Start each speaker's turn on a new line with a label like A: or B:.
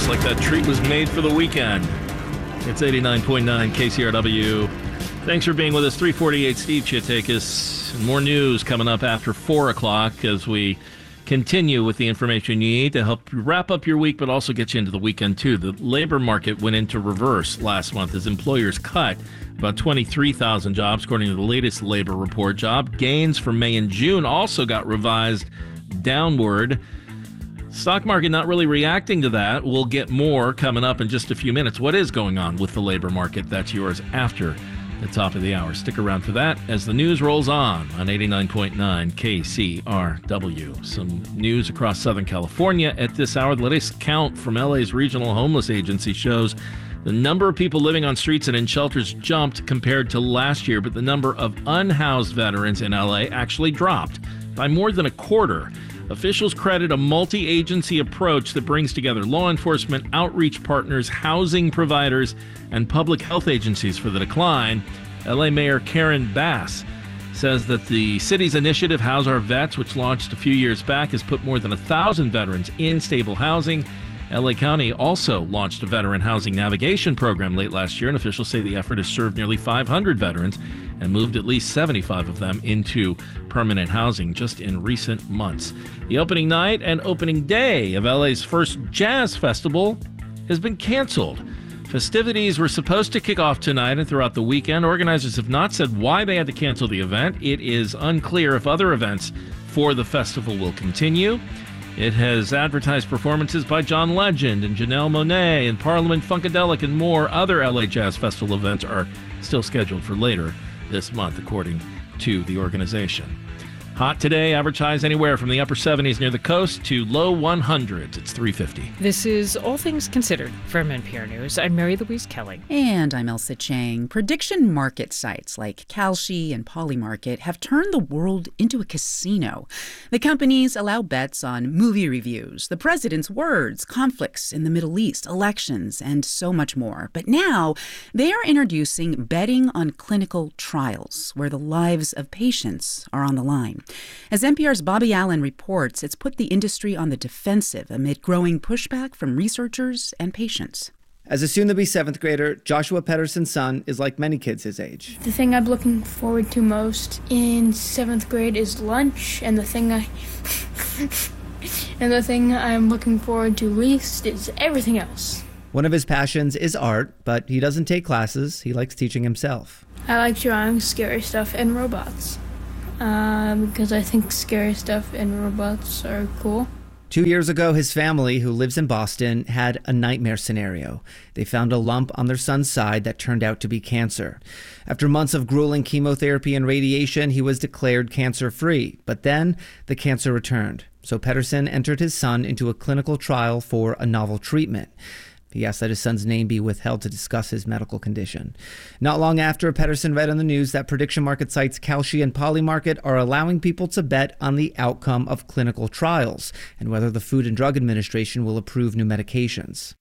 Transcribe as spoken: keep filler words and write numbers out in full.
A: like that treat was made for the weekend. It's eighty-nine point nine K C R W. Thanks for being with us. three forty-eight, Steve Chiatakis. More news coming up after four o'clock as we continue with the information you need to help you wrap up your week, but also get you into the weekend, too. The labor market went into reverse last month as employers cut about twenty-three thousand jobs, according to the latest labor report. Job gains for May and June also got revised downward. Stock market not really reacting to that. We'll get more coming up in just a few minutes. What is going on with the labor market? That's yours after the top of the hour. Stick around for that as the news rolls on on eighty-nine point nine K C R W. Some news across Southern California at this hour. The latest count from L A's Regional Homeless Agency shows the number of people living on streets and in shelters jumped compared to last year, but the number of unhoused veterans in L A actually dropped by more than a quarter. Officials credit a multi-agency approach that brings together law enforcement, outreach partners, housing providers, and public health agencies for the decline. L A Mayor Karen Bass says that the city's initiative, House Our Vets, which launched a few years back, has put more than one thousand veterans in stable housing. L A County also launched a veteran housing navigation program late last year, and officials say the effort has served nearly five hundred veterans and moved at least seventy-five of them into permanent housing just in recent months. The opening night and opening day of L A's first jazz festival has been canceled. Festivities were supposed to kick off tonight and throughout the weekend. Organizers have not said why they had to cancel the event. It is unclear if other events for the festival will continue. It has advertised performances by John Legend and Janelle Monáe and Parliament Funkadelic and more. Other L A Jazz Festival events are still scheduled for later this month, according to the organization. Hot today, average highs anywhere from the upper seventies near the coast to low one hundreds. It's three fifty.
B: This is All Things Considered from N P R News. I'm Mary Louise Kelly.
C: And I'm Elsa Chang. Prediction market sites like Kalshi and Polymarket have turned the world into a casino. The companies allow bets on movie reviews, the president's words, conflicts in the Middle East, elections, and so much more. But now they are introducing betting on clinical trials, where the lives of patients are on the line. As N P R's Bobby Allen reports, it's put the industry on the defensive amid growing pushback from researchers and patients.
D: As a soon-to-be seventh grader, Joshua Pedersen's son is like many kids his age.
E: The thing I'm looking forward to most in seventh grade is lunch, and the thing I and the thing I'm looking forward to least is everything else.
D: One of his passions is art, but he doesn't take classes. He likes teaching himself.
E: I like drawing scary stuff and robots. Um, because I think scary stuff and robots are cool.
D: Two years ago, his family, who lives in Boston, had a nightmare scenario. They found a lump on their son's side that turned out to be cancer. After months of grueling chemotherapy and radiation, he was declared cancer-free. But then the cancer returned. So Pedersen entered his son into a clinical trial for a novel treatment. He asked that his son's name be withheld to discuss his medical condition. Not long after, Pedersen read on the news that prediction market sites Kalshi and Polymarket are allowing people to bet on the outcome of clinical trials and whether the Food and Drug Administration will approve new medications.